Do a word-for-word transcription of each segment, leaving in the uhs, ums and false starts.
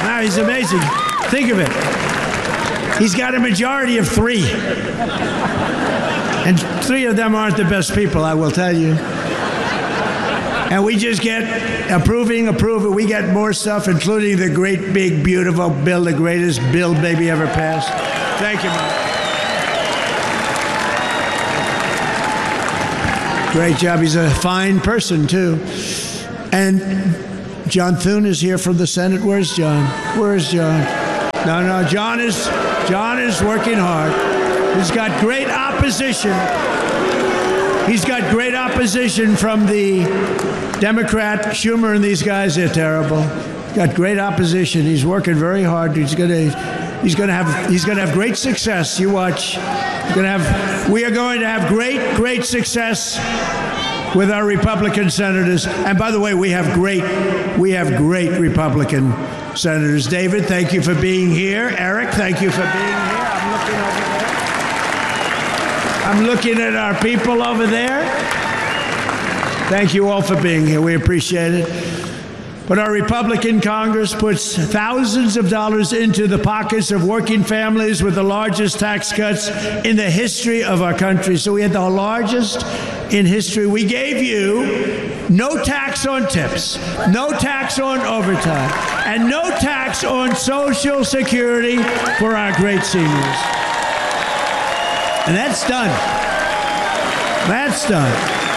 Now he's amazing. Think of it. He's got a majority of three. And three of them aren't the best people, I will tell you. And we just get approving, approving. We get more stuff, including the great, big, beautiful bill, the greatest bill maybe ever passed. Thank you, Mike. Great job. He's a fine person, too. And John Thune is here from the Senate. Where's John? Where's John? No, no, John is, John is working hard. He's got great opposition. He's got great opposition from the Democrat, Schumer, and these guys. They're terrible. Got great opposition. He's working very hard. He's gonna, he's gonna have, he's gonna have great success. You watch. He's gonna have. We are going to have great, great success with our Republican senators. And by the way, we have great, we have great Republican senators. David, thank you for being here. Eric, thank you for being here. I'm looking over there. I'm looking at our people over there. Thank you all for being here. We appreciate it. But our Republican Congress puts thousands of dollars into the pockets of working families with the largest tax cuts in the history of our country. So we had the largest in history. We gave you no tax on tips, no tax on overtime, and no tax on Social Security for our great seniors. And that's done. That's done.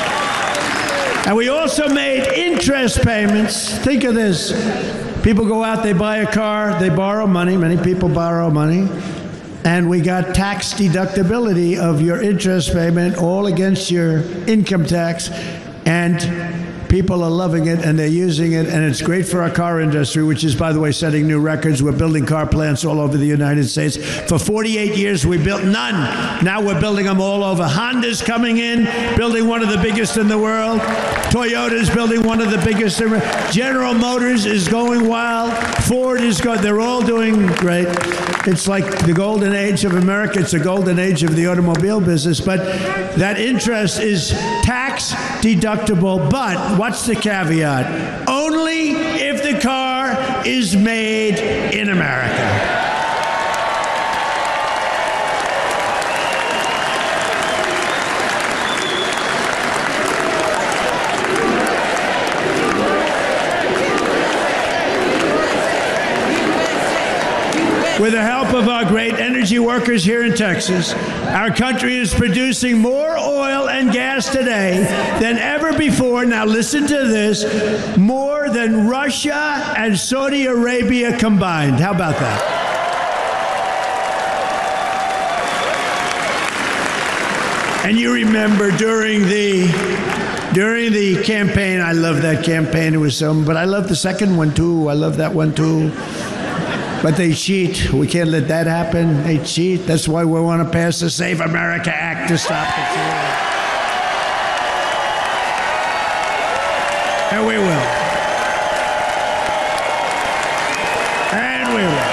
And we also made interest payments. Think of this. People go out, they buy a car, they borrow money. Many people borrow money. And we got tax deductibility of your interest payment all against your income tax. And people are loving it, and they're using it, and it's great for our car industry, which is, by the way, setting new records. We're building car plants all over the United States. For forty-eight years, we built none. Now we're building them all over. Honda's coming in, building one of the biggest in the world. Toyota's building one of the biggest in the world. General Motors is going wild. Ford is going. They're all doing great. It's like the golden age of America. It's the golden age of the automobile business. But that interest is tax deductible, but what's the caveat? Only if the car is made in America. With the help of our great energy workers here in Texas, our country is producing more oil and gas today than ever before. Now listen to this, more than Russia and Saudi Arabia combined. How about that? And you remember during the during the campaign, I love that campaign. It was some, but I love the second one too. I love that one too. But they cheat. We can't let that happen. They cheat. That's why we want to pass the Save America Act to stop the cheating. And we will. And we will.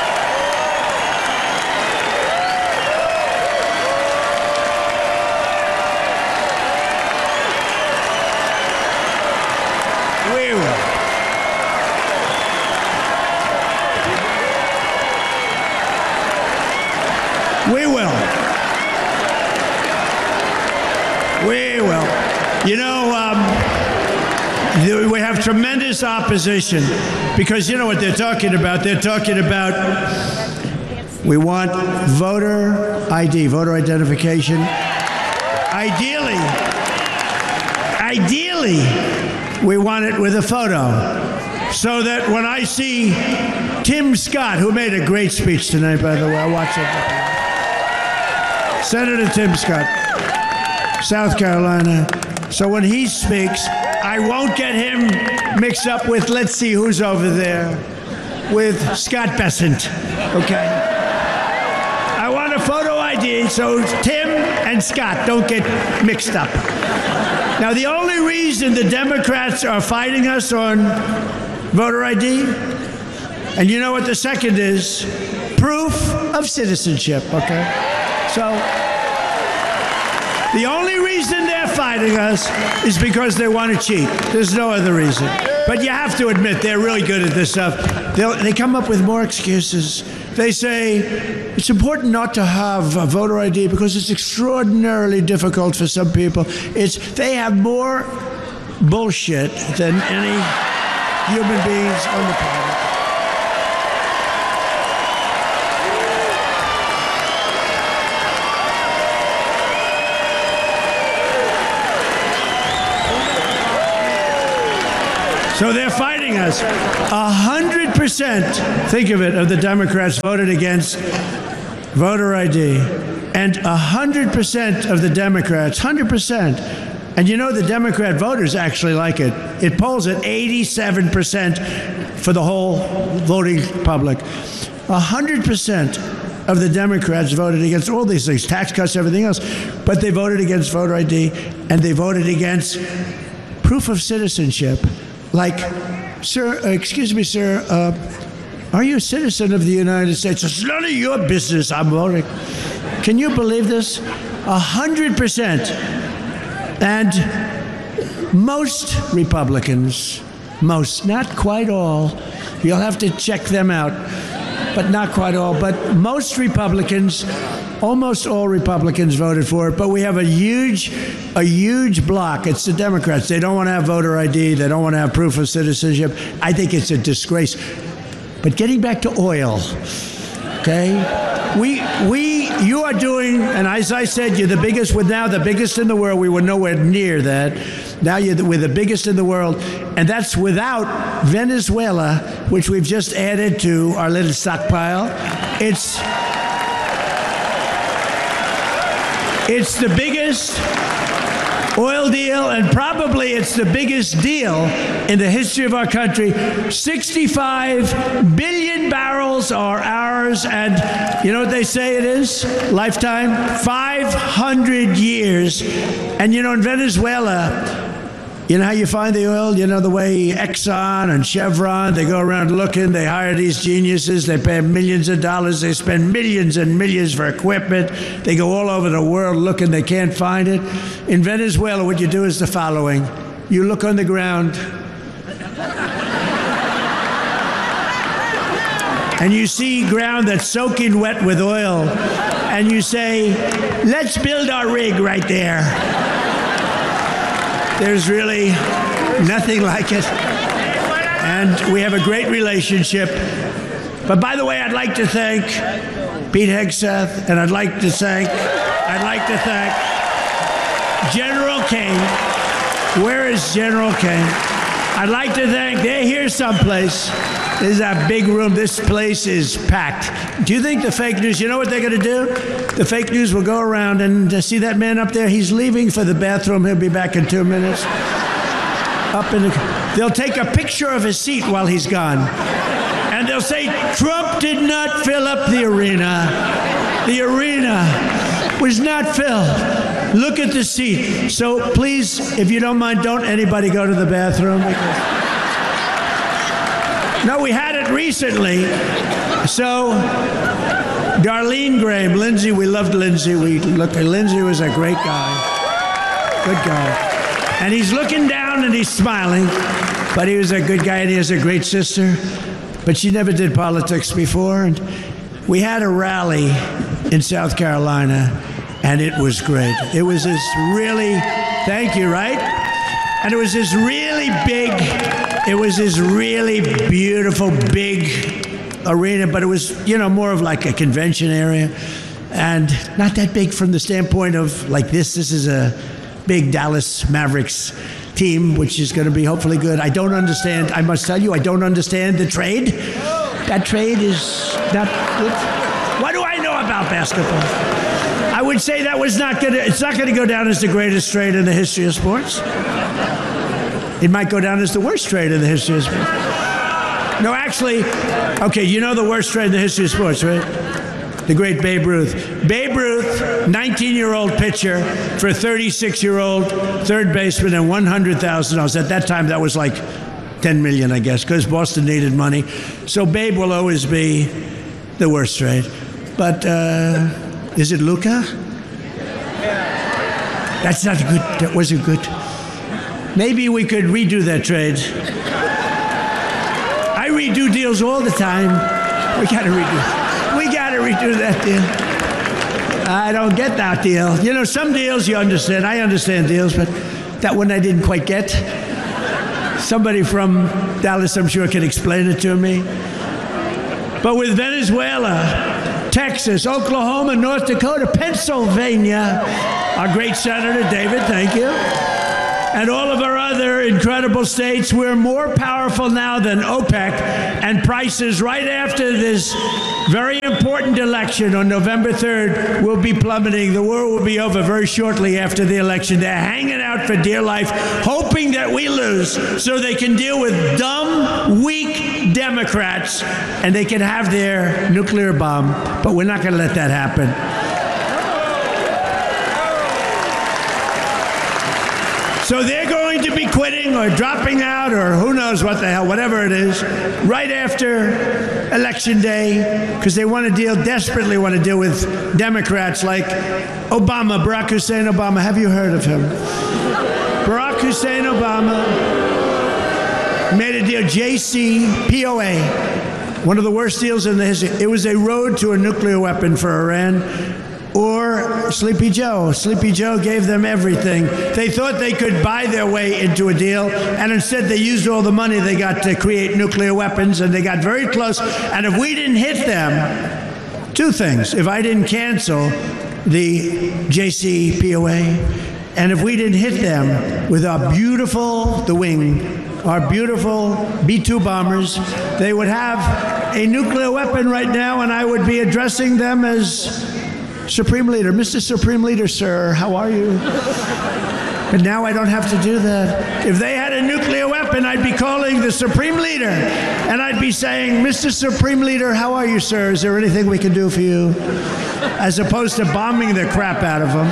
We will. We will. We will. You know, um, we have tremendous opposition because you know what they're talking about? They're talking about we want voter I D, voter identification. Ideally, ideally, we want it with a photo so that when I see Tim Scott, who made a great speech tonight, by the way, I watched it. Senator Tim Scott, South Carolina. So when he speaks, I won't get him mixed up with, let's see who's over there, with Scott Bessent, okay? I want a photo I D so Tim and Scott don't get mixed up. Now, the only reason the Democrats are fighting us on voter I D, and you know what the second is? Proof of citizenship, okay? So, the only reason they're fighting us is because they want to cheat. There's no other reason. But you have to admit, they're really good at this stuff. They'll, they come up with more excuses. They say, it's important not to have a voter I D because it's extraordinarily difficult for some people. It's, they have more bullshit than any human beings on the planet. So they're fighting us. A hundred percent, think of it, of the Democrats voted against voter I D. And a hundred percent of the Democrats, hundred percent. And you know the Democrat voters actually like it. It polls at eighty-seven percent for the whole voting public. A hundred percent of the Democrats voted against all these things, tax cuts, everything else. But they voted against voter I D, and they voted against proof of citizenship. Like, sir, uh, excuse me, sir, uh, are you a citizen of the United States? It's none of your business, I'm voting. Can you believe this? A hundred percent. And most Republicans, most, not quite all, you'll have to check them out, but not quite all, but most Republicans, almost all Republicans voted for it, but we have a huge, a huge block. It's the Democrats. They don't want to have voter I D. They don't want to have proof of citizenship. I think it's a disgrace. But getting back to oil, okay? We, we, you are doing, and as I said, you're the biggest, we're now the biggest in the world. We were nowhere near that. Now you're the, we're the biggest in the world, and that's without Venezuela, which we've just added to our little stockpile. It's, it's the biggest oil deal, and probably it's the biggest deal in the history of our country. sixty-five billion barrels are ours, and you know what they say it is? Lifetime? five hundred years. And you know, in Venezuela, you know how you find the oil? You know the way Exxon and Chevron, they go around looking, they hire these geniuses, they pay millions of dollars, they spend millions and millions for equipment, they go all over the world looking, they can't find it. In Venezuela, what you do is the following. You look on the ground, and you see ground that's soaking wet with oil, and you say, let's build our rig right there. There's really nothing like it. And we have a great relationship. But by the way, I'd like to thank Pete Hegseth, and I'd like to thank, I'd like to thank General King. Where is General King? I'd like to thank, they're here someplace. This is a big room. This place is packed. Do you think the fake news, you know what they're going to do? The fake news will go around and uh, see that man up there? He's leaving for the bathroom. He'll be back in two minutes. Up in the, they'll take a picture of his seat while he's gone. And they'll say, Trump did not fill up the arena. The arena was not filled. Look at the seat. So please, if you don't mind, don't anybody go to the bathroom. Because no, we had it recently. So, Darlene Graham, Lindsey, we loved Lindsey. We look, Lindsey was a great guy. Good guy. And he's looking down and he's smiling, but he was a good guy and he has a great sister. But she never did politics before. And we had a rally in South Carolina, and it was great. It was this really, thank you, right? And it was this really big, it was this really beautiful, big arena, but it was, you know, more of like a convention area. And not that big from the standpoint of like this. This is a big Dallas Mavericks team, which is going to be hopefully good. I don't understand, I must tell you, I don't understand the trade. That trade is not, what do I know about basketball? I would say that was not going to, it's not going to go down as the greatest trade in the history of sports. It might go down as the worst trade in the history of sports. No, actually, okay, you know the worst trade in the history of sports, right? The great Babe Ruth. Babe Ruth, nineteen-year-old pitcher for a thirty-six-year-old third baseman and one hundred thousand dollars. At that time, that was like ten million dollars, I guess, because Boston needed money. So Babe will always be the worst trade. But uh, is it Luka? That's not good. That wasn't good. Maybe we could redo that trade. redo deals all the time. We got to redo. We got to redo that deal. I don't get that deal. You know, some deals you understand. I understand deals, but that one I didn't quite get. Somebody from Dallas, I'm sure, can explain it to me. But with Venezuela, Texas, Oklahoma, North Dakota, Pennsylvania, our great Senator David, thank you, and all of our other incredible states, we're more powerful now than OPEC, and prices right after this very important election on November third will be plummeting. The war will be over very shortly after the election. They're hanging out for dear life, hoping that we lose so they can deal with dumb, weak Democrats and they can have their nuclear bomb. But we're not going to let that happen. So they're going to be quitting or dropping out or who knows what the hell, whatever it is, right after Election Day, because they want to deal, desperately want to deal with Democrats like Obama, Barack Hussein Obama. Have you heard of him? Barack Hussein Obama made a deal, J C P O A, one of the worst deals in the history. It was a road to a nuclear weapon for Iran. Or Sleepy Joe. Sleepy Joe gave them everything. They thought they could buy their way into a deal, and instead they used all the money they got to create nuclear weapons, and they got very close. And if we didn't hit them, two things. If I didn't cancel the J C P O A, and if we didn't hit them with our beautiful, the wing, our beautiful B two bombers, they would have a nuclear weapon right now, and I would be addressing them as Supreme Leader. Mister Supreme Leader, sir, how are you? But now I don't have to do that. If they had a nuclear weapon, I'd be calling the Supreme Leader, and I'd be saying, Mister Supreme Leader, how are you, sir? Is there anything we can do for you? As opposed to bombing the crap out of them.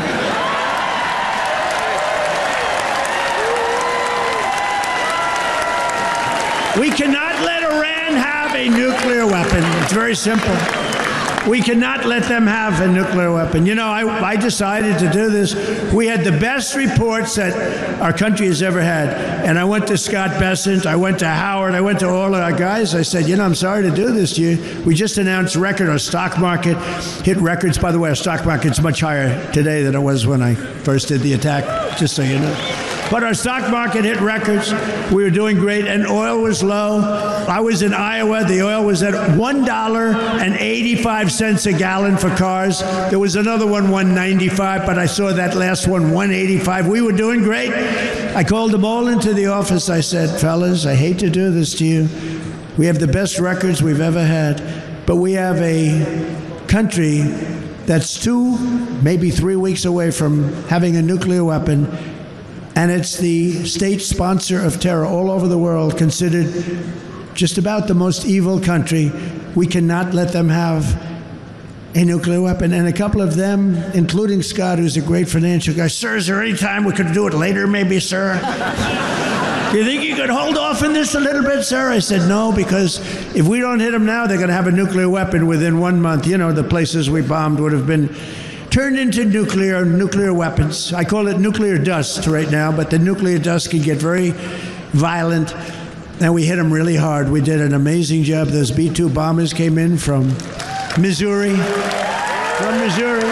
We cannot let Iran have a nuclear weapon. It's very simple. We cannot let them have a nuclear weapon. You know, I, I decided to do this. We had the best reports that our country has ever had. And I went to Scott Bessent, I went to Howard, I went to all of our guys. I said, you know, I'm sorry to do this to you. We just announced record. Our stock market hit records. By the way, our stock market's much higher today than it was when I first did the attack, just so you know. But our stock market hit records. We were doing great, and oil was low. I was in Iowa. The oil was at one dollar and eighty-five cents a gallon for cars. There was another one, one ninety-five, but I saw that last one, one eighty-five. We were doing great. I called them all into the office. I said, fellas, I hate to do this to you. We have the best records we've ever had, but we have a country that's two, maybe three weeks away from having a nuclear weapon. And it's the state sponsor of terror all over the world, considered just about the most evil country. We cannot let them have a nuclear weapon. And a couple of them, including Scott, who's a great financial guy, sir, is there any time we could do it later, maybe, sir? You think you could hold off in this a little bit, sir? I said, no, because if we don't hit them now, they're going to have a nuclear weapon within one month. You know, the places we bombed would have been turned into nuclear nuclear weapons. I call it nuclear dust right now, but the nuclear dust can get very violent, and we hit them really hard. We did an amazing job. Those B two bombers came in from Missouri, from Missouri.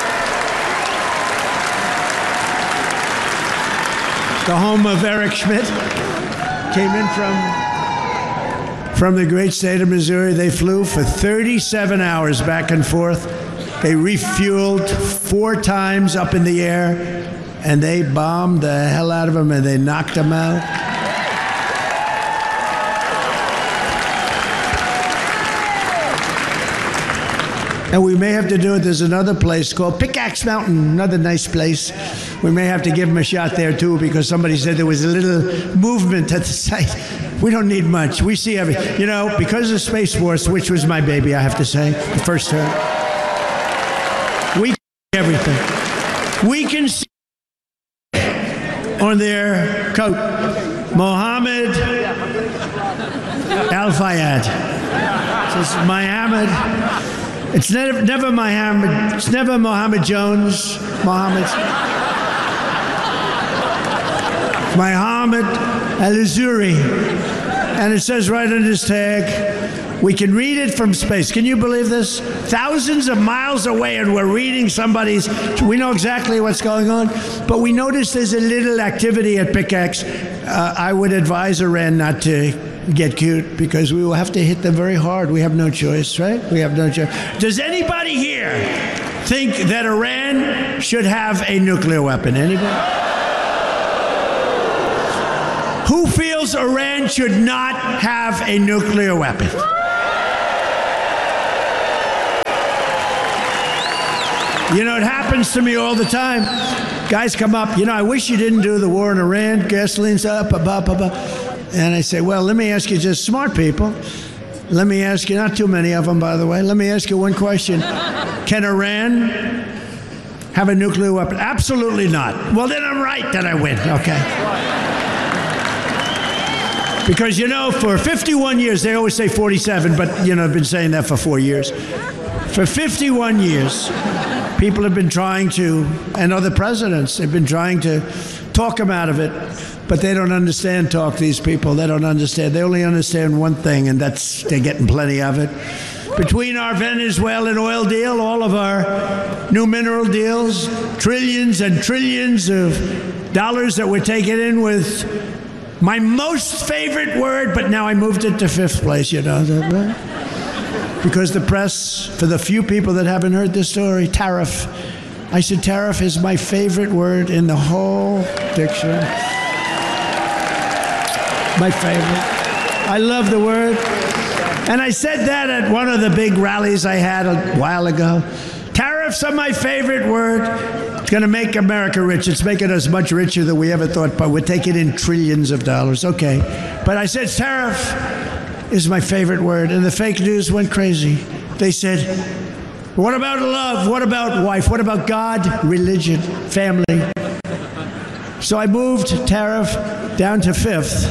The home of Eric Schmidt, came in from, from the great state of Missouri. They flew for thirty-seven hours back and forth. They refueled four times up in the air, and they bombed the hell out of them, and they knocked them out. And we may have to do it. There's another place called Pickaxe Mountain, another nice place. We may have to give them a shot there, too, because somebody said there was a little movement at the site. We don't need much. We see everything. You know, because of Space Force, which was my baby, I have to say, the first term. We can see everything. We can see on their coat, Mohammed Al-Fayed. It says Mohammed. It's never, never Mohammed. It's never Mohammed Jones. Mohammed. Mohammed Al-Azuri. And it says right on this tag, we can read it from space. Can you believe this? Thousands of miles away, and we're reading somebody's, we know exactly what's going on, but we notice there's a little activity at Pickaxe. Uh, I would advise Iran not to get cute, because we will have to hit them very hard. We have no choice, right? We have no choice. Does anybody here think that Iran should have a nuclear weapon? Anybody? Who feels Iran should not have a nuclear weapon? You know, it happens to me all the time. Guys come up, you know, I wish you didn't do the war in Iran. Gasoline's up, up, up, up, up. And I say, well, let me ask you, just smart people. Let me ask you, not too many of them, by the way. Let me ask you one question. Can Iran have a nuclear weapon? Absolutely not. Well, then I'm right that I win, okay? Because, you know, for fifty-one years, they always say forty-seven, but, you know, I've been saying that for four years. For fifty-one years, people have been trying to, and other presidents, have been trying to talk them out of it, but they don't understand talk, these people. They don't understand. They only understand one thing, and that's they're getting plenty of it. Between our Venezuelan oil deal, all of our new mineral deals, trillions and trillions of dollars that we're taking in with my most favorite word, but now I moved it to fifth place, you know. Because the press, for the few people that haven't heard this story, tariff. I said tariff is my favorite word in the whole dictionary. My favorite. I love the word. And I said that at one of the big rallies I had a while ago. Tariffs are my favorite word. It's going to make America rich. It's making us much richer than we ever thought, but we're taking in trillions of dollars. Okay. But I said tariff is my favorite word, and the fake news went crazy. They said, what about love? What about wife? What about God, religion, family? So I moved tariff down to fifth.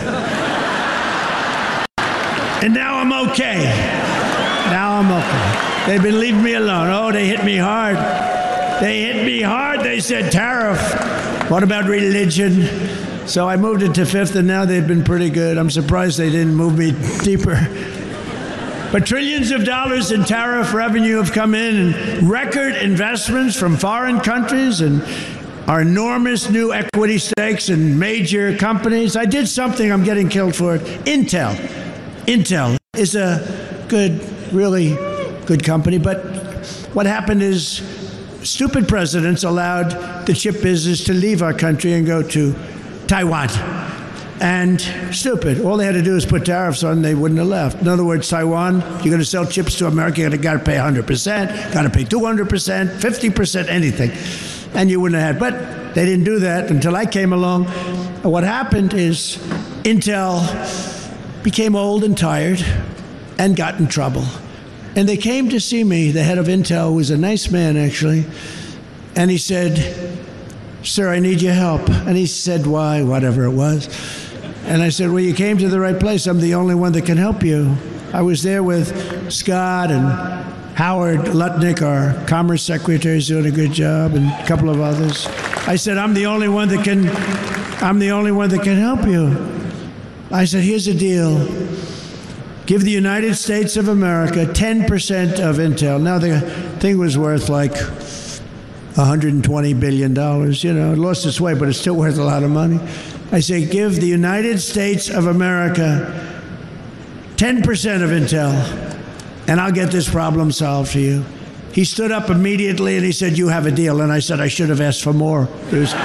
And now I'm okay. Now I'm okay. They've been leaving me alone. Oh, they hit me hard. They hit me hard. They said tariff. What about religion? So I moved it to fifth, and now they've been pretty good. I'm surprised they didn't move me deeper. But trillions of dollars in tariff revenue have come in, and record investments from foreign countries, and our enormous new equity stakes in major companies. I did something, I'm getting killed for it. Intel. Intel is a good, really good company, but what happened is stupid presidents allowed the chip business to leave our country and go to Taiwan. And stupid. All they had to do is put tariffs on, they wouldn't have left. In other words, Taiwan, you're going to sell chips to America, you're got to pay one hundred percent, got to pay two hundred percent, fifty percent, anything. And you wouldn't have had. But they didn't do that until I came along. And what happened is Intel became old and tired and got in trouble. And they came to see me, the head of Intel, who was a nice man, actually. And he said, sir, I need your help. And he said, why, whatever it was. And I said, well, you came to the right place. I'm the only one that can help you. I was there with Scott and Howard Lutnick, our Commerce Secretary, is doing a good job, and a couple of others. I said, I'm the only one that can, I'm the only one that can help you. I said, here's the deal. Give the United States of America ten percent of Intel. Now, the thing was worth like one hundred twenty billion dollars. You know, it lost its way, but it's still worth a lot of money. I say, give the United States of America ten percent of Intel, and I'll get this problem solved for you. He stood up immediately, and he said, you have a deal. And I said, I should have asked for more. It was, so,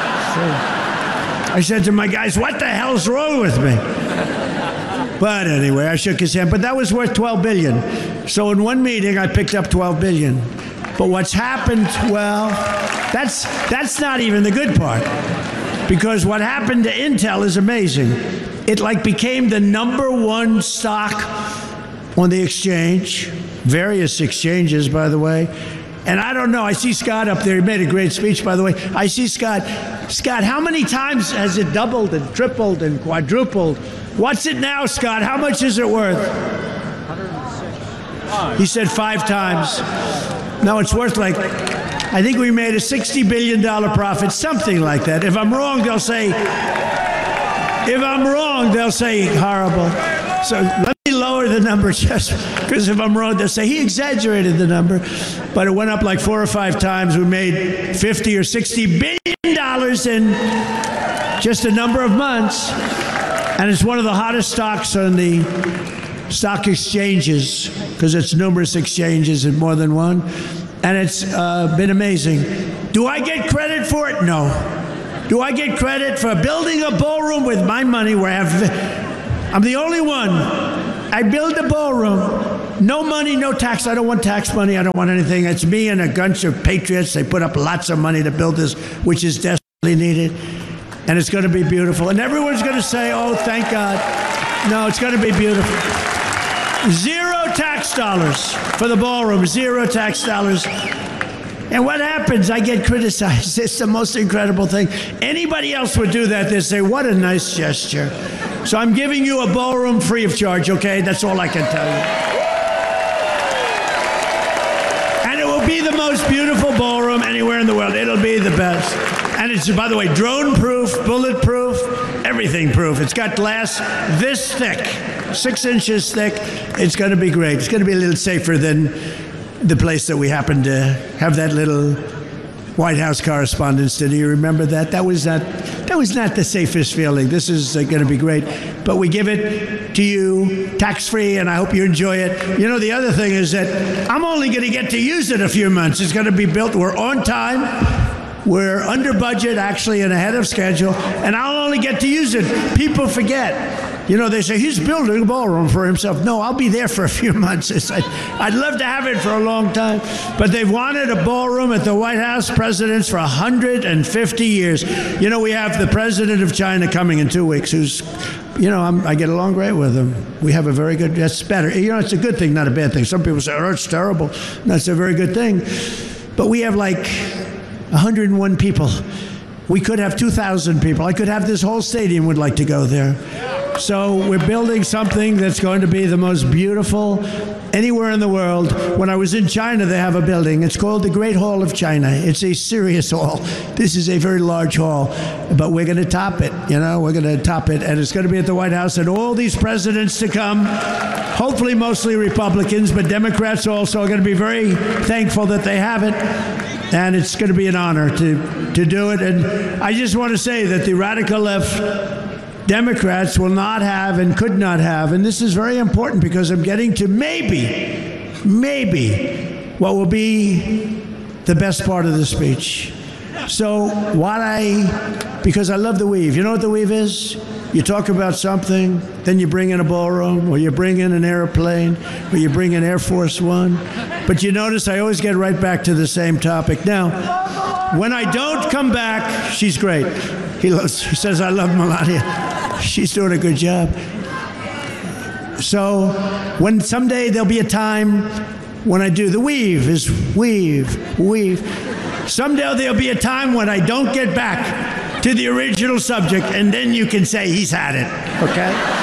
I said to my guys, what the hell's wrong with me? But anyway, I shook his hand. But that was worth twelve billion dollars. So in one meeting, I picked up twelve billion dollars. But what's happened, well, that's that's not even the good part. Because what happened to Intel is amazing. It like became the number one stock on the exchange, various exchanges, by the way. And I don't know, I see Scott up there. He made a great speech, by the way. I see Scott. Scott, how many times has it doubled and tripled and quadrupled? What's it now, Scott? How much is it worth? one hundred six. He said five times. No, it's worth like, I think we made a sixty billion dollars profit, something like that. If I'm wrong, they'll say, if I'm wrong, they'll say horrible. So let me lower the number just because if I'm wrong, they'll say he exaggerated the number. But it went up like four or five times. We made fifty or sixty billion dollars in just a number of months. And it's one of the hottest stocks on the stock exchanges because it's numerous exchanges and more than one. And it's uh, been amazing. Do I get credit for it? No. Do I get credit for building a ballroom with my money where I have, I'm the only one. I build a ballroom. No money, no tax. I don't want tax money. I don't want anything. It's me and a bunch of patriots. They put up lots of money to build this, which is desperately needed. And it's going to be beautiful. And everyone's going to say, oh, thank God. No, it's going to be beautiful. Zero tax dollars for the ballroom. Zero tax dollars. And what happens? I get criticized. It's the most incredible thing. Anybody else would do that. They say, what a nice gesture. So I'm giving you a ballroom free of charge, okay? That's all I can tell you. And it will be the most beautiful ballroom anywhere in the world. It'll be the best. And it's, by the way, drone-proof, bulletproof, everything-proof. It's got glass this thick, six inches thick. It's going to be great. It's going to be a little safer than the place that we happened to have that little White House correspondence. Do you remember that? That was not, that was not the safest feeling. This is uh, going to be great. But we give it to you tax-free, and I hope you enjoy it. You know, the other thing is that I'm only going to get to use it a few months. It's going to be built. We're on time. We're under budget, actually, and ahead of schedule, and I'll only get to use it. People forget. You know, they say, he's building a ballroom for himself. No, I'll be there for a few months. It's like, I'd love to have it for a long time. But they've wanted a ballroom at the White House presidents for one hundred fifty years. You know, we have the president of China coming in two weeks, who's, you know, I'm, I get along great with him. We have a very good, that's better. You know, it's a good thing, not a bad thing. Some people say, oh, it's terrible. That's a very good thing. But we have like one hundred one people. We could have two thousand people. I could have this whole stadium would like to go there. So we're building something that's going to be the most beautiful anywhere in the world. When I was in China, they have a building. It's called the Great Hall of China. It's a serious hall. This is a very large hall, but we're going to top it. You know, we're going to top it, and it's going to be at the White House, and all these presidents to come, hopefully mostly Republicans, but Democrats also are going to be very thankful that they have it. And it's going to be an honor to, to do it. And I just want to say that the radical left Democrats will not have and could not have, and this is very important because I'm getting to maybe, maybe what will be the best part of the speech. So what I, because I love the weave. You know what the weave is? You talk about something, then you bring in a ballroom, or you bring in an airplane, or you bring in Air Force One. But you notice I always get right back to the same topic. Now, when I don't come back, she's great. He, loves, he says, I love Melania. She's doing a good job. So when someday there'll be a time when I do the weave, is weave, weave. Someday there'll be a time when I don't get back to the original subject, and then you can say he's had it, okay?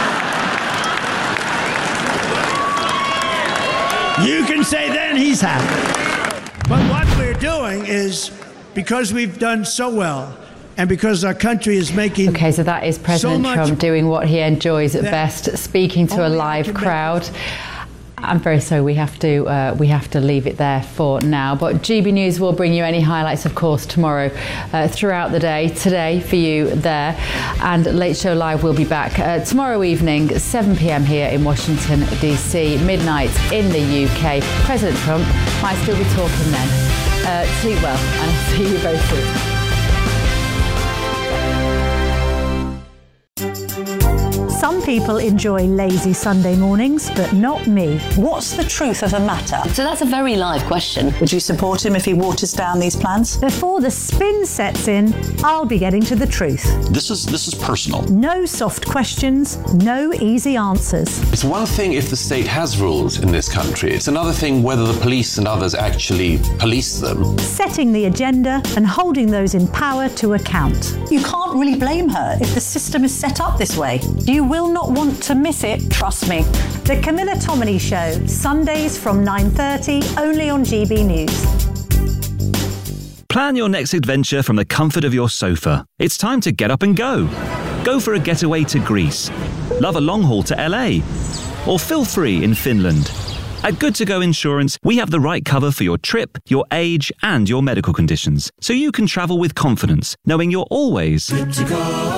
You can say then he's had it. But what we're doing is, because we've done so well, and because our country is making Okay, so that is President so Trump doing what he enjoys at best, speaking to a live crowd. I'm very sorry, we have to uh, we have to leave it there for now. But G B News will bring you any highlights, of course, tomorrow uh, throughout the day. Today for you there, and Late Show Live will be back uh, tomorrow evening, seven p.m. here in Washington D C, midnight in the U K. President Trump might still be talking then. Uh, sleep well, and I'll see you very soon. Some people enjoy lazy Sunday mornings, but not me. What's the truth of the matter? So that's a very live question. Would you support him if he waters down these plans? Before the spin sets in, I'll be getting to the truth. This is this is personal. No soft questions, no easy answers. It's one thing if the state has rules in this country. It's another thing whether the police and others actually police them. Setting the agenda and holding those in power to account. You can't really blame her if the system is set up this way. You will not want to miss it, trust me. The Camilla Tominey Show, Sundays from nine thirty, only on G B News. Plan your next adventure from the comfort of your sofa. It's time to get up and go. Go for a getaway to Greece. Love a long haul to L A? Or feel free in Finland? At Good To Go Insurance, we have the right cover for your trip, your age, and your medical conditions, so you can travel with confidence, knowing you're always good to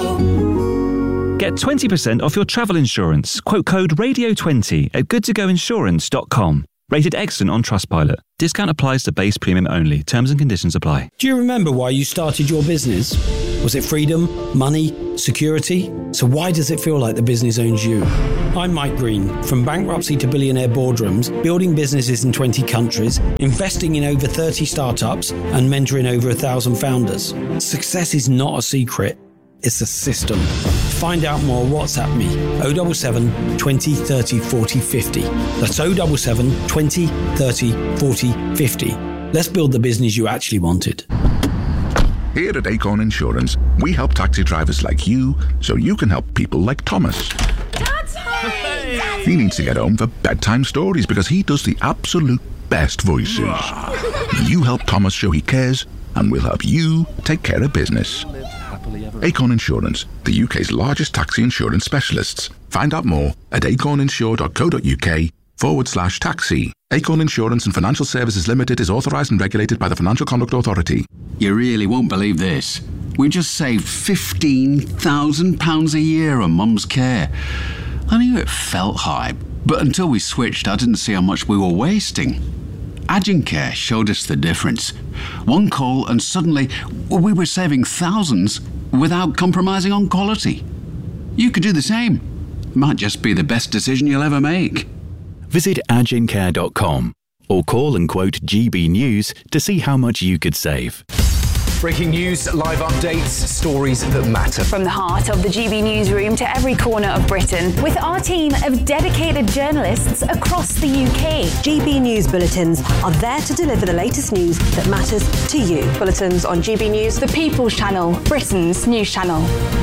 go. Get twenty percent off your travel insurance. Quote code radio twenty at good to go insurance dot com. Rated excellent on Trustpilot. Discount applies to base premium only. Terms and conditions apply. Do you remember why you started your business? Was it freedom, money, security? So why does it feel like the business owns you? I'm Mike Green. From bankruptcy to billionaire boardrooms, building businesses in twenty countries, investing in over thirty startups, and mentoring over a thousand founders. Success is not a secret. It's a system. Find out more. WhatsApp me. oh seven seven, twenty, thirty, forty, fifty. That's oh seven seven, twenty, thirty, forty, fifty. Let's build the business you actually wanted. Here at Acorn Insurance, we help taxi drivers like you so you can help people like Thomas. Dad's home! He needs to get home for bedtime stories because he does the absolute best voices. You help Thomas show he cares, and we'll help you take care of business. Acorn Insurance, the U K's largest taxi insurance specialists. Find out more at acorninsure.co.uk forward slash taxi. Acorn Insurance and Financial Services Limited is authorised and regulated by the Financial Conduct Authority. You really won't believe this. We just saved fifteen thousand pounds a year on Mum's care. I knew it felt high, but until we switched, I didn't see how much we were wasting. Agencare showed us the difference. One call and suddenly we were saving thousands without compromising on quality. You could do the same. Might just be the best decision you'll ever make. Visit agencare dot com or call and quote G B News to see how much you could save. Breaking news, live updates, stories that matter. From the heart of the G B newsroom to every corner of Britain, with our team of dedicated journalists across the U K. G B News bulletins are there to deliver the latest news that matters to you. Bulletins on G B News, the People's Channel, Britain's news channel.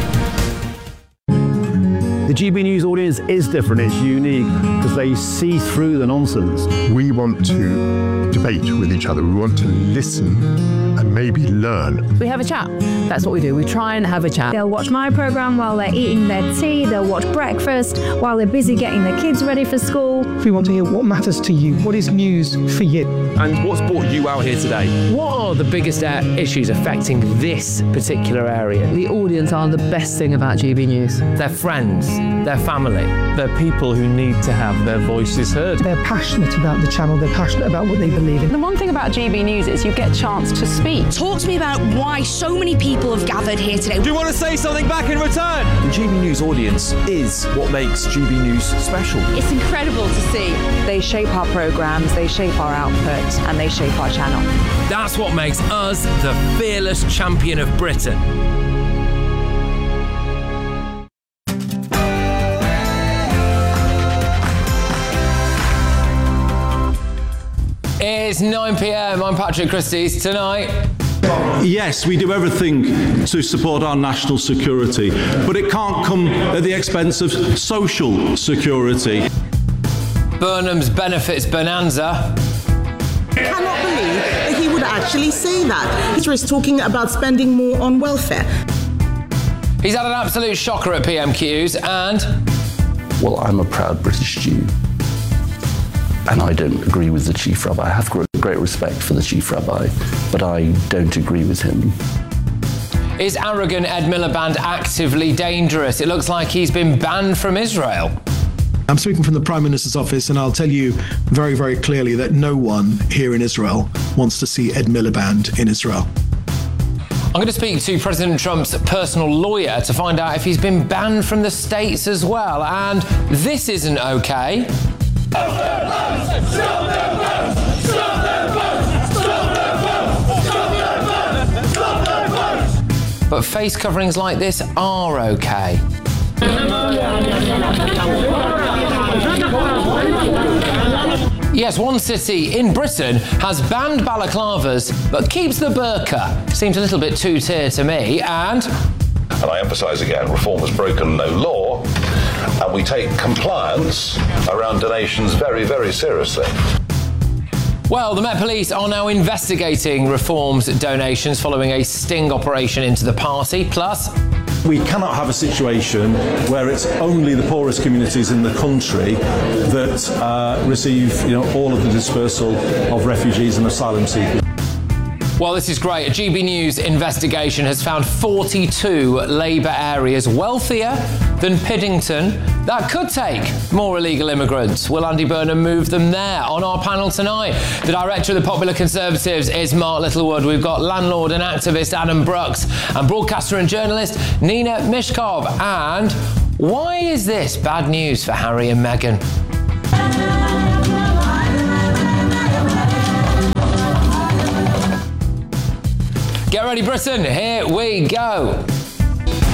The G B News audience is different, it's unique, because they see through the nonsense. We want to debate with each other, we want to listen and maybe learn. We have a chat, that's what we do, we try and have a chat. They'll watch my programme while they're eating their tea, they'll watch breakfast while they're busy getting their kids ready for school. We want to hear what matters to you, what is news for you. And what's brought you out here today? What are the biggest uh, issues affecting this particular area? The audience are the best thing about G B News. Their friends, their family. They're people who need to have their voices heard. They're passionate about the channel, they're passionate about what they believe in. The one thing about G B News is you get a chance to speak. Talk to me about why so many people have gathered here today. Do you want to say something back in return? The G B News audience is what makes G B News special. It's incredible to see. They shape our programmes, they shape our output, and they shape our channel. That's what makes us the fearless champion of Britain. It's nine p.m. I'm Patrick Christys. Tonight, yes, we do everything to support our national security, but it can't come at the expense of social security. Burnham's benefits bonanza. I cannot believe that he would actually say that. He's talking about spending more on welfare. He's had an absolute shocker at P M Qs and... Well, I'm a proud British Jew. And I don't agree with the Chief Rabbi. I have great respect for the Chief Rabbi, but I don't agree with him. Is arrogant Ed Miliband actively dangerous? It looks like he's been banned from Israel. I'm speaking from the Prime Minister's office, and I'll tell you very, very clearly that no one here in Israel wants to see Ed Miliband in Israel. I'm going to speak to President Trump's personal lawyer to find out if he's been banned from the States as well. And this isn't okay. But face coverings like this are okay. Yes, one city in Britain has banned balaclavas but keeps the burqa. Seems a little bit two-tier to me, and... And I emphasise again, reform has broken no law, and we take compliance around donations very, very seriously. Well, the Met Police are now investigating Reform's donations following a sting operation into the party. Plus, We cannot have a situation where it's only the poorest communities in the country that uh, receive, you know, all of the dispersal of refugees and asylum seekers. Well, this is great. A G B News investigation has found forty-two Labour areas wealthier than Piddington that could take more illegal immigrants. Will Andy Burnham move them there? On our panel tonight, the director of the Popular Conservatives is Mark Littlewood. We've got landlord and activist Adam Brooks and broadcaster and journalist Nina Mishkov. And why is this bad news for Harry and Meghan? Get ready, Britain. Here we go.